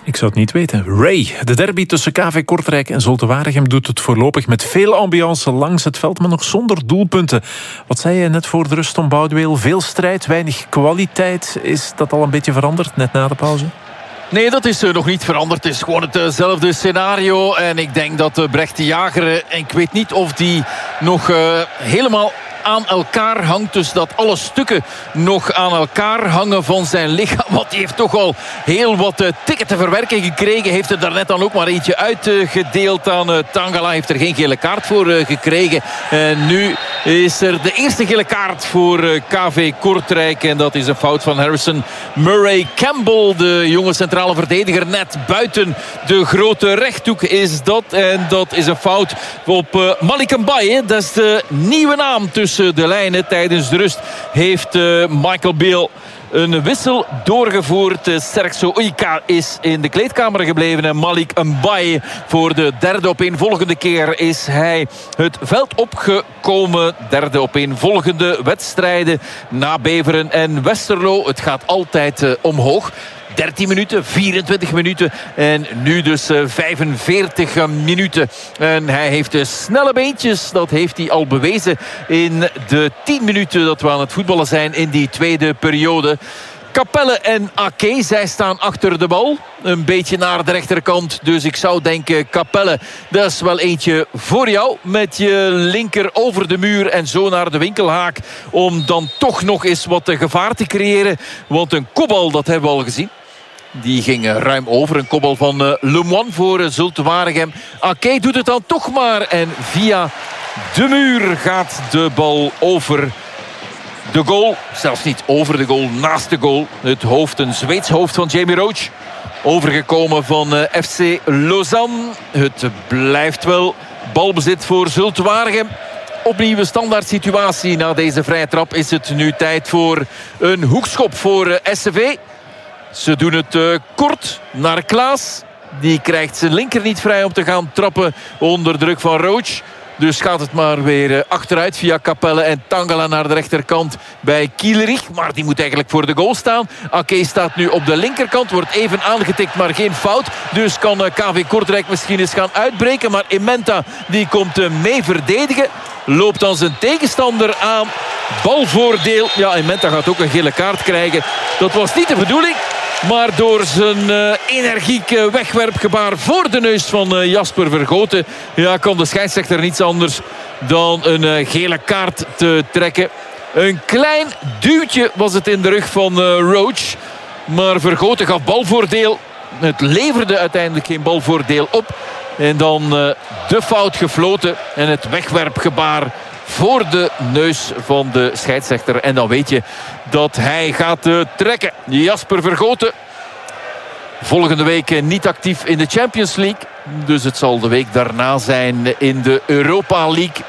Ik zou het niet weten. Ray, de derby tussen KV Kortrijk en Zulte Waregem doet het voorlopig met veel ambiance langs het veld, maar nog zonder doelpunten. Wat zei je net voor de rust, Tom Boudeweel? Veel strijd, weinig kwaliteit. Is dat al een beetje veranderd, net na de pauze? Nee, dat is nog niet veranderd. Het is gewoon hetzelfde scenario. En ik denk dat Brecht de Jager, en ik weet niet of die nog helemaal aan elkaar hangt. Dus dat alle stukken nog aan elkaar hangen van zijn lichaam. Want die heeft toch al heel wat tikken te verwerken gekregen. Heeft er daarnet dan ook maar eentje uitgedeeld aan Tangala. Heeft er geen gele kaart voor gekregen. En nu is er de eerste gele kaart voor KV Kortrijk. En dat is een fout van Harrison Murray Campbell. De jonge centrale verdediger net buiten de grote rechthoek is dat. En dat is een fout op Malik Mbaye. Dat is de nieuwe naam tussen de lijnen. Tijdens de rust heeft Michael Beale een wissel doorgevoerd. Sergio Uika is in de kleedkamer gebleven. En Malik Mbaye voor de derde opeenvolgende keer is hij het veld opgekomen. Derde opeenvolgende wedstrijden na Beveren en Westerlo. Het gaat altijd omhoog. 13 minuten, 24 minuten en nu dus 45 minuten. En hij heeft de snelle beentjes, dat heeft hij al bewezen in de 10 minuten dat we aan het voetballen zijn in die tweede periode. Capelle en Ake, zij staan achter de bal. Een beetje naar de rechterkant. Dus ik zou denken, Capelle, dat is wel eentje voor jou. Met je linker over de muur en zo naar de winkelhaak. Om dan toch nog eens wat gevaar te creëren. Want een kopbal, dat hebben we al gezien. Die ging ruim over. Een kopbal van Lemoine voor Zulte Waregem. Ake doet het dan toch maar. En via de muur gaat de bal over de goal. Zelfs niet over de goal, naast de goal. Het hoofd, een Zweeds hoofd van Jamie Roach. Overgekomen van FC Lausanne. Het blijft wel balbezit voor Zulte Waregem. Opnieuw een standaard situatie. Na deze vrije trap is het nu tijd voor een hoekschop voor SCV. Ze doen het kort naar Klaas. Die krijgt zijn linker niet vrij om te gaan trappen onder druk van Roach. Dus gaat het maar weer achteruit via Capelle en Tangala naar de rechterkant bij Kielerich. Maar die moet eigenlijk voor de goal staan. Ake staat nu op de linkerkant. Wordt even aangetikt, maar geen fout. Dus kan KV Kortrijk misschien eens gaan uitbreken. Maar Imenta die komt mee verdedigen. Loopt dan zijn tegenstander aan. Balvoordeel. Ja, Imenta gaat ook een gele kaart krijgen. Dat was niet de bedoeling. Maar door zijn energieke wegwerpgebaar voor de neus van Jasper Vergoten, ja, kan de scheidsrechter niets anders dan een gele kaart te trekken. Een klein duwtje was het in de rug van Roach. Maar Vergoten gaf balvoordeel. Het leverde uiteindelijk geen balvoordeel op. En dan de fout gefloten en het wegwerpgebaar voor de neus van de scheidsrechter. En dan weet je dat hij gaat trekken. Jasper Vergoten. Volgende week niet actief in de Champions League. Dus het zal de week daarna zijn in de Europa League.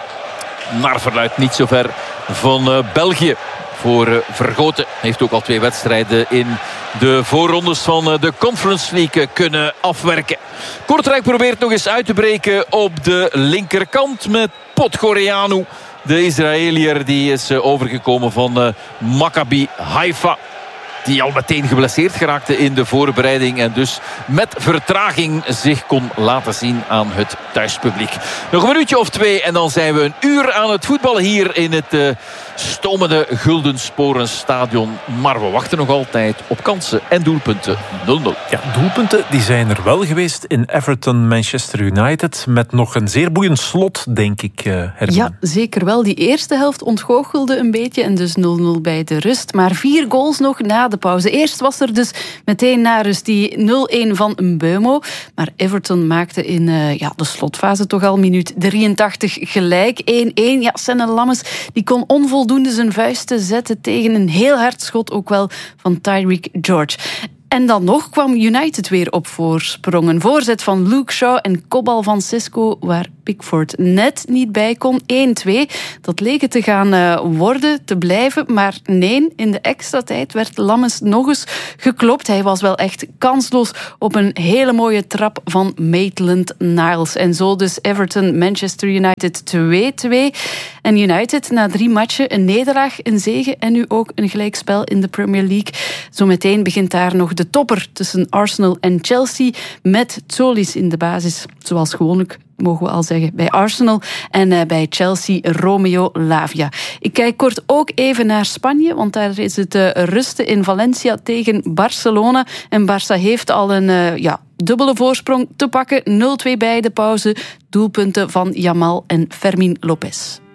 Naar verluidt niet zo ver van België. Voor Vergoten heeft ook al 2 wedstrijden in de voorrondes van de Conference League kunnen afwerken. Kortrijk probeert nog eens uit te breken op de linkerkant met Podgoreanu. De Israëliër die is overgekomen van Maccabi Haifa. Die al meteen geblesseerd geraakte in de voorbereiding. En dus met vertraging zich kon laten zien aan het thuispubliek. Nog een minuutje of 2 en dan zijn we een uur aan het voetballen hier in het stomende Guldensporenstadion. Maar we wachten nog altijd op kansen en doelpunten 0-0. Ja, doelpunten die zijn er wel geweest in Everton-Manchester United. Met nog een zeer boeiend slot, denk ik, Herman. Ja, zeker wel. Die eerste helft ontgoochelde een beetje en dus 0-0 bij de rust. Maar 4 goals nog na de pauze. Eerst was er dus meteen na rust die 0-1 van Mbeumo. Maar Everton maakte in de slotfase toch al minuut 83 gelijk. 1-1. Ja, Senne Lammes die kon onvoldoende zijn vuisten zetten tegen een heel hard schot ook wel van Tyreek George. En dan nog kwam United weer op voorsprong. Een voorzet van Luke Shaw en kopbal van Sisco, waar Pickford net niet bij kon. 1-2. Dat leek het te gaan worden, te blijven. Maar nee, in de extra tijd werd Lammes nog eens geklopt. Hij was wel echt kansloos op een hele mooie trap van Maitland-Niles. En zo dus Everton-Manchester United 2-2. En United na 3 matchen een nederlaag, een zege en nu ook een gelijkspel in de Premier League. Zometeen begint daar nog de topper tussen Arsenal en Chelsea met Tsolis in de basis. Zoals gewoonlijk, mogen we al zeggen, bij Arsenal. En bij Chelsea Romeo Lavia. Ik kijk kort ook even naar Spanje, want daar is het rusten in Valencia tegen Barcelona. En Barça heeft al een dubbele voorsprong te pakken. 0-2 bij de pauze. Doelpunten van Yamal en Fermín López.